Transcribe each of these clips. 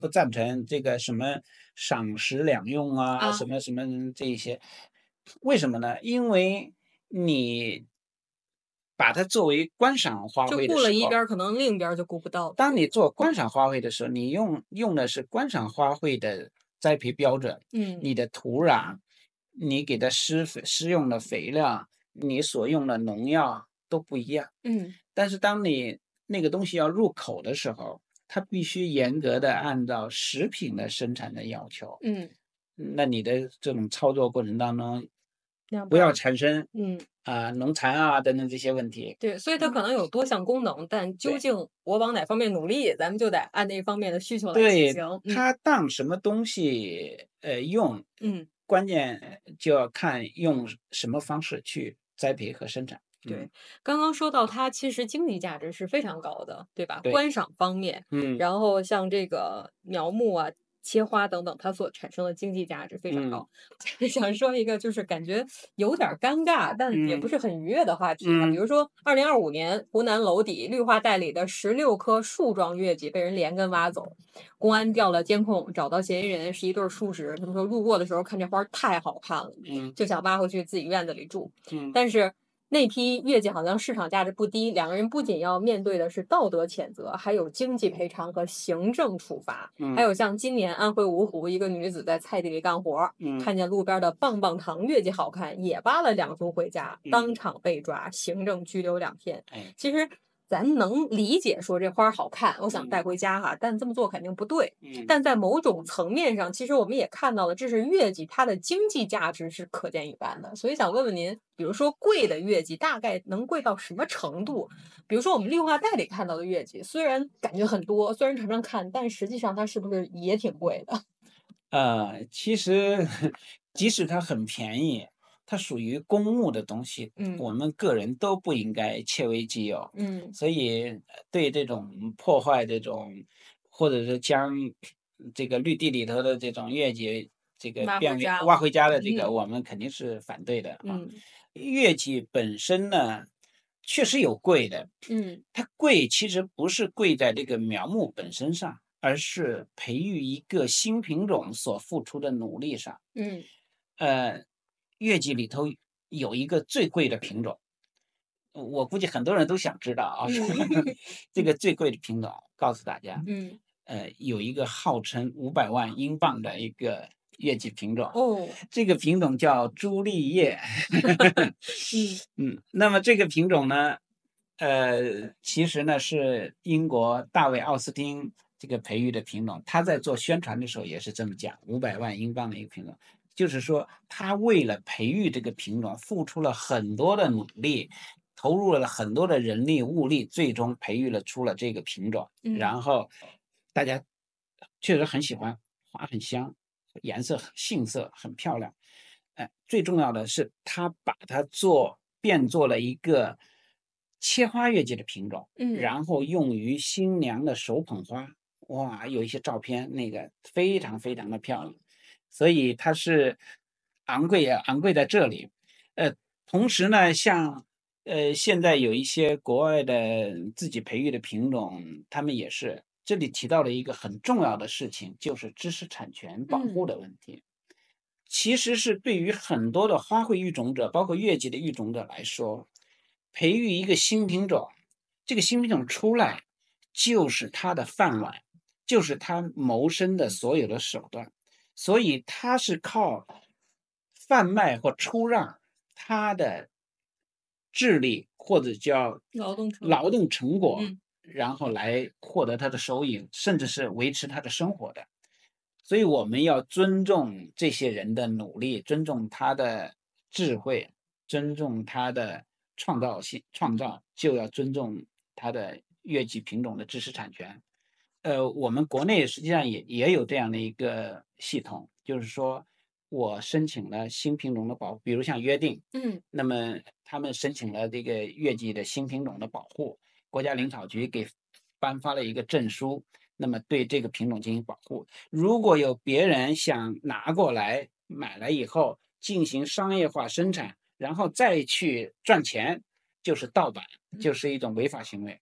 不赞成这个什么赏识两用啊，什啊， 么什么这一些。为什么呢？因为你把它作为观赏花就卉的时候， 顾了一边儿，可能另一边儿就顾不到了。 当你做观赏花卉的时候，你用的是观赏花卉的栽培标准， 嗯你的土壤，你给它施用的肥料，你所用的农药都不一样。 嗯但是当你那个东西要入口的时候，它必须严格的按照食品的生产的要求。 嗯， 那你的这种操作过程当中，不要明白了。 产生嗯。 农残啊等等这些问题。 对，所以它嗯， 可能有多项功能，但究对。 竟我往哪方面努力，咱们就得按那方面的需求来进对， 行。嗯它当什么东西，用， 嗯， 关键就要看用什么方式去栽培和生产。嗯， 对。刚刚说到它其实经济价值是非常高的，对吧？ 对， 观赏方面， 嗯， 然后像这个苗木啊、切花等等，它所产生的经济价值非常嗯， 高。想说一个就是感觉有点儿尴尬，但也不嗯， 是很愉悦的话题哈。比嗯， 如说2025年湖南娄底绿化带里的16棵树状月季被人连根挖走，公安调了监控，找到嫌疑人是一对儿树植。他们说路过的时候看这花儿太好看了， 嗯， 就想挖回去自己院子里住。 嗯， 但是那批月季好像市场价值不低，两个人不仅要面对的是道德谴责，还有经济赔偿和行政处罚。还嗯， 有像今年安徽芜湖一个女子在菜地里干活儿， 嗯， 看见路边的棒棒糖月季好看，也挖了2株回家， 嗯， 当场被抓，行政拘留2天。 哎， 其实咱能理解说这花儿好看，我想带嗯， 回家哈，但这么做肯定不对。 嗯， 但在某种层面上，其实我们也看到了，这是月季它的经济价值是可见一斑的。所以想问问您，比如说贵的月季大概能贵到什么程度？比如说我们绿化带里看到的月季，虽然感觉很多，虽然常常看，但实际上它是不是也挺贵的？ 其实即使它很便宜，它属于公物的东西， 嗯我们个人都不应该窃为己有。 嗯， 所以对这种破坏这种，或者是将这个绿地里头的这种月季，这个挖回变为家了。 挖回家的这个， 嗯我们肯定是反对的哈。 嗯月季本身呢，确实有贵的， 嗯它贵其实不是贵在这个苗木本身上，而是培育一个新品种所付出的努力上。 嗯呃，月季里头有一个最贵的品种，我估计很多人都想知道啊， 嗯这个最贵的品种，告诉大家， 嗯， 有一个号称500万英镑的一个月季品种， 哦， 这个品种叫朱丽叶。 嗯那么这个品种呢，其实呢是英国大卫奥斯汀这个培育的品种，他在做宣传的时候也是这么讲500万英镑的一个品种，就是说他为了培育这个品种付出了很多的努力，投入了很多的人力物力，最终培育了出了这个品种， 嗯然后大家确实很喜欢，花很香，颜色很杏色，很漂亮。最重要的是，他把它变做了一个切花月季的品种， 嗯然后用于新娘的手捧花。哇，有一些照片，那个非常非常的漂亮，所以它是昂贵啊，昂贵在这里。呃，同时呢，像现在有一些国外的自己培育的品种，他们也是这里提到了一个很重要的事情，就是知识产权保护嗯的问题。其实是对于很多的花卉育种者，包括月季的育种者来说，培育一个新品种，这个新品种出来就是他的饭碗，就是他谋生的所有的手段，所以他是靠贩卖或出让他的智力或者叫劳动成果。 劳动成果， 嗯然后来获得他的收益，甚至是维持他的生活的。所以我们要尊重这些人的努力，尊重他的智慧，尊重他的创造性，创造就要尊重他的月季品种的知识产权。我们国内实际上也有这样的一个系统，就是说我申请了新品种的保护，比如像约定， 嗯那么他们申请了这个月季的新品种的保护，国家林草局给颁发了一个证书，那么对这个品种进行保护。如果有别人想拿过来买了以后进行商业化生产，然后再去赚钱，就是盗版，就是一种违法行为。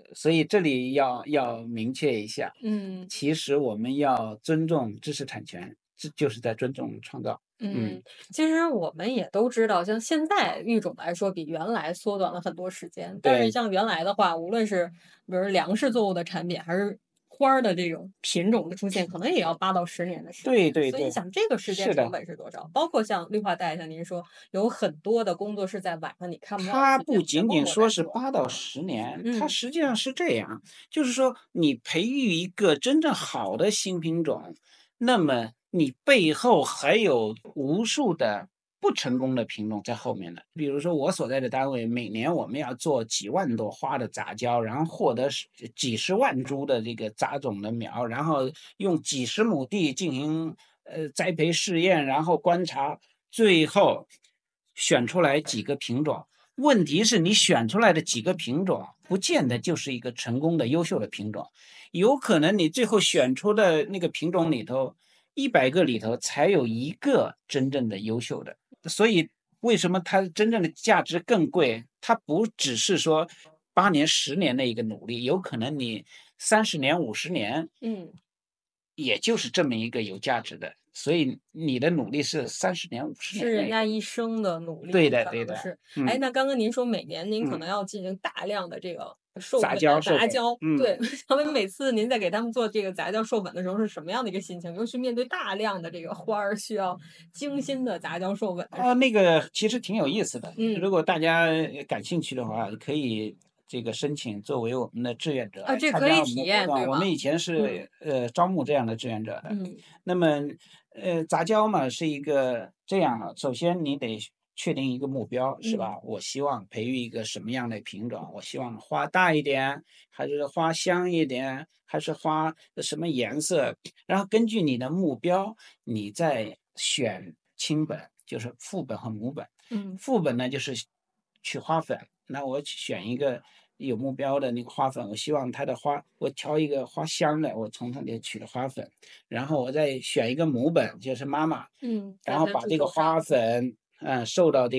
所以这里要明确一下， 嗯其实我们要尊重知识产权，这就是在尊重创造。 嗯，其实我们也都知道，像现在育种来说，比原来缩短了很多时间。但是对像原来的话，无论是比如粮食作物的产品，还是花儿的这种品种的出现，可能也要8到10年的时间。 对对对， 所以你想，这个时间成是的。 本是多少？包括像绿化带，像您说，有很多的工作是在晚上你看不到的它时间，全不仅部仅说是都在做。 8到10年，它嗯实际上是这样，就是说你培育一个真正好的新品种，那么你背后还有无数的不成功的品种在后面的。比如说我所在的单位，每年我们要做几万朵花的杂交，然后获得几十万株的这个杂种的苗，然后用几十亩地进行栽培试验，然后观察，最后选出来几个品种。问题是你选出来的几个品种，不见得就是一个成功的优秀的品种，有可能你最后选出的那个品种里头，100个里头才有一个真正的优秀的。所以为什么它真正的价值更贵？它不只是说8年10年的一个努力，有可能你30年50年， 嗯。 也就是这么一个有价值的。所以你的努力是30年50年是人那个。 家一生的努力， 对的可对的。 能是。哎， 嗯那刚刚您说每年您可嗯。 能要进行大量的这个授杂粉、 交授粉。 杂交， 嗯。 对，想问每次您在给他们做这个杂交授粉的时候是什么样的一个心情？尤其面对大量的这个花儿需要精心的杂交授粉的时候。 那个其实挺有意思的，如嗯， 果大家感兴趣的话，可以这个申请作为我们的志愿者啊， 来这可以参加我们体验， 的活动。 对吗？ 我们以前嗯是招募这样的志愿者的。 嗯那么杂交嘛是一个这样的，首先你得确定一个目标，是嗯吧？我希望培育一个什么样的品种？我希望花大一点，还是花香一点，还是花什么颜色？然后根据你的目标，你再选亲本，就是父本和母本。 嗯父本呢就是取花粉，那我选一个有目标的那个花粉，我希望它的花，我挑一个花香的，我从它里取的花粉，然后我再选一个母本，就是妈妈， 嗯，在它然后把这个猪头上。 花粉授到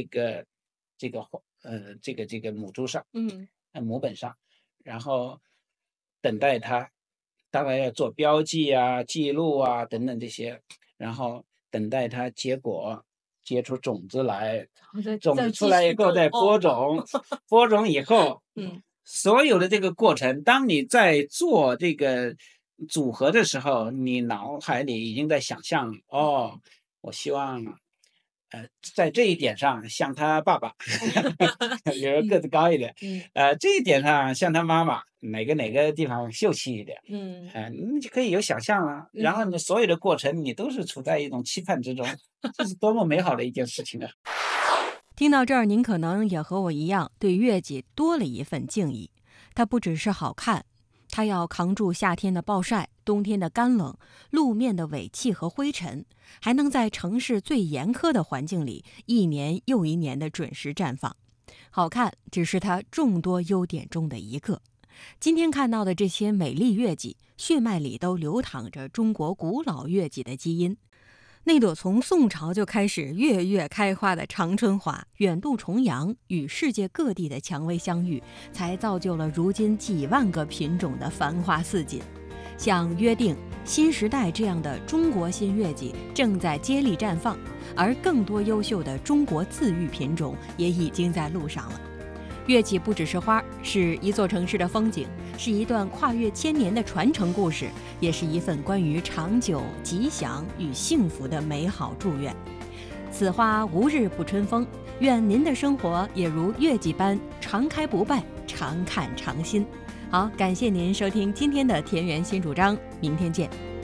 这个母猪上， 嗯母本上，然后等待它，大概要做标记啊、记录啊等等这些，然后等待它结果，结出种子来， 然后再种子出继续种来以后再哦。 播种，播种以后， 嗯所有的这个过程，当你在做这个组合的时候，你脑海里已经在想象，哦，我希望，在这一点上像他爸爸，比如个子高一点， 嗯这一点上像他妈妈，哪个地方秀气一点， 嗯你就可以有想象了。然后嗯。 你所有的过程，你都是处在一种期盼之中，这是多么美好的一件事情啊！ 听到这儿，您可能也和我一样，对月季多了一份敬意。它不只是好看，它要扛住夏天的暴晒、冬天的干冷、路面的尾气和灰尘，还能在城市最严苛的环境里，一年又一年的准时绽放。好看只是它众多优点中的一个。今天看到的这些美丽月季，血脉里都流淌着中国古老月季的基因。那朵从宋朝就开始月月开花的长春花，远渡重洋，与世界各地的蔷薇相遇，才造就了如今几万个品种的繁花似锦。像约定、新时代这样的中国新月季正在接力绽放，而更多优秀的中国自育品种也已经在路上了。月季不只是花，是一座城市的风景，是一段跨越1000年的传承故事，也是一份关于长久、吉祥与幸福的美好祝愿。此花无日不春风，愿您的生活也如月季般常开不败，常看常新。好，感谢您收听今天的田园新主张，明天见。